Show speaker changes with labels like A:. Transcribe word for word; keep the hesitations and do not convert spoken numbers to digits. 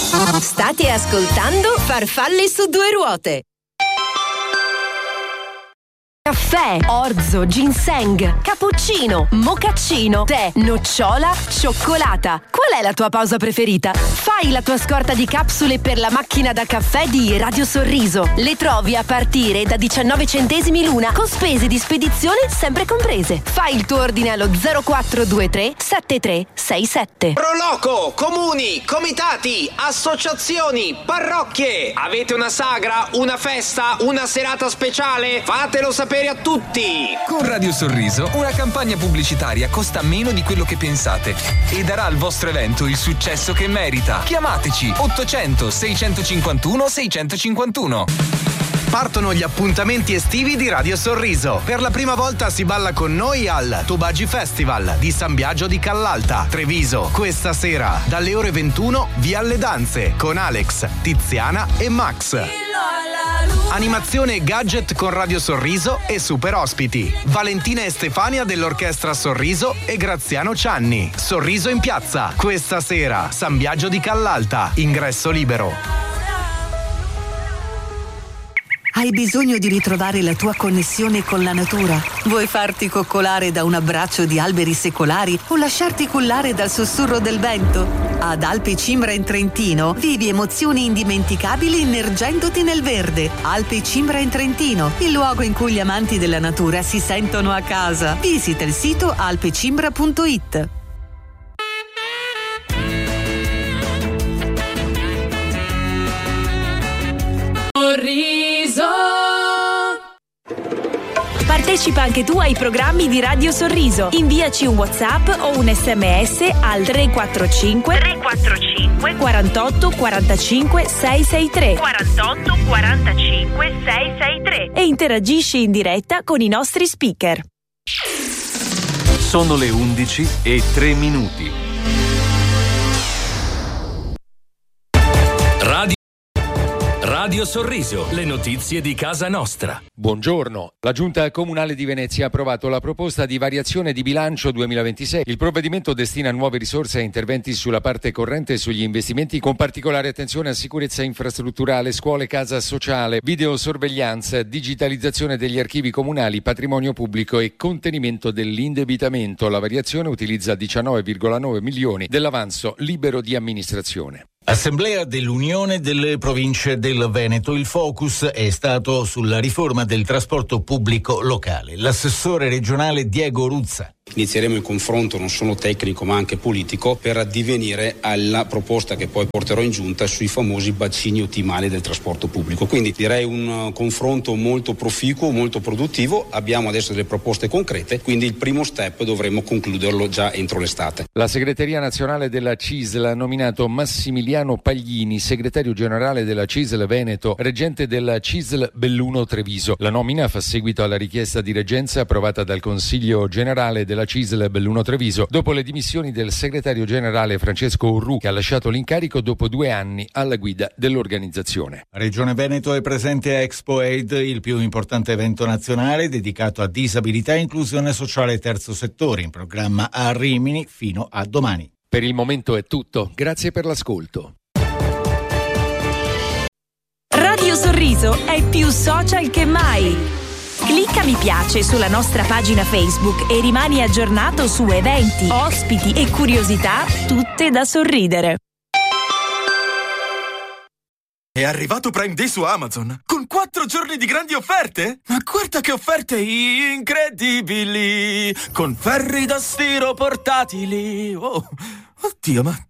A: State ascoltando Farfalle su due ruote. Caffè, orzo, ginseng, cappuccino, mocaccino, tè, nocciola, cioccolata. Qual è la tua pausa preferita? Fai la tua scorta di capsule per la macchina da caffè di Radio Sorriso. Le trovi a partire da diciannove centesimi l'una, con spese di spedizione sempre comprese. Fai il tuo ordine allo zero quattro due tre sette tre sei sette.
B: Proloco, comuni, comitati, associazioni, parrocchie. Avete una sagra, una festa, una serata speciale? Fatelo sapere a tutti.
C: Con Radio Sorriso una campagna pubblicitaria costa meno di quello che pensate e darà al vostro evento il successo che merita. Chiamateci ottocento seicentocinquantuno seicentocinquantuno.
D: Partono gli appuntamenti estivi di Radio Sorriso. Per la prima volta si balla con noi al Tubagi Festival di San Biagio di Callalta, Treviso. Questa sera, dalle ore ventuno, via alle danze, con Alex, Tiziana e Max. Animazione e gadget con Radio Sorriso e super ospiti. Valentina e Stefania dell'Orchestra Sorriso e Graziano Cianni. Sorriso in piazza. Questa sera, San Biagio di Callalta. Ingresso libero.
E: Hai bisogno di ritrovare la tua connessione con la natura? Vuoi farti coccolare da un abbraccio di alberi secolari o lasciarti cullare dal sussurro del vento? Ad Alpe Cimbra in Trentino vivi emozioni indimenticabili immergendoti nel verde. Alpe Cimbra in Trentino, il luogo in cui gli amanti della natura si sentono a casa. Visita il sito alpecimbra punto it.
A: Sorriso. Partecipa anche tu ai programmi di Radio Sorriso. Inviaci un WhatsApp o un sms al tre quattro cinque tre quattro cinque quarantotto quarantacinque seicentosessantatré quarantotto quarantacinque seicentosessantatré e interagisci in diretta con i nostri speaker.
F: Sono le undici e tre minuti.
G: Radio Radio Sorriso, le notizie di casa nostra.
H: Buongiorno. La Giunta Comunale di Venezia ha approvato la proposta di variazione di bilancio duemilaventisei. Il provvedimento destina nuove risorse a interventi sulla parte corrente e sugli investimenti, con particolare attenzione a sicurezza infrastrutturale, scuole, casa sociale, videosorveglianza, digitalizzazione degli archivi comunali, patrimonio pubblico e contenimento dell'indebitamento. La variazione utilizza diciannove virgola nove milioni dell'avanzo libero di amministrazione.
I: Assemblea dell'Unione delle Province del Veneto. Il focus è stato sulla riforma del trasporto pubblico locale. L'assessore regionale Diego Ruzza.
J: Inizieremo il confronto non solo tecnico ma anche politico per addivenire alla proposta che poi porterò in giunta sui famosi bacini ottimali del trasporto pubblico. Quindi direi un confronto molto proficuo, molto produttivo. Abbiamo adesso delle proposte concrete, quindi il primo step dovremo concluderlo già entro l'estate.
H: La segreteria nazionale della C I S L ha nominato Massimiliano Paglini, segretario generale della C I S L Veneto, reggente della C I S L Belluno Treviso. La nomina fa seguito alla richiesta di reggenza approvata dal Consiglio generale della C I S L Belluno Treviso dopo le dimissioni del segretario generale Francesco Urru, che ha lasciato l'incarico dopo due anni alla guida dell'organizzazione.
I: Regione Veneto è presente a Expo Aid, il più importante evento nazionale dedicato a disabilità e inclusione sociale terzo settore, in programma a Rimini fino a domani.
H: Per il momento è tutto, grazie per l'ascolto.
A: Radio Sorriso è più social che mai. Clicca mi piace sulla nostra pagina Facebook e rimani aggiornato su eventi, ospiti e curiosità, tutte da sorridere.
K: È arrivato Prime Day su Amazon, con quattro giorni di grandi offerte? Ma guarda che offerte incredibili, con ferri da stiro portatili. Oh, oddio, ma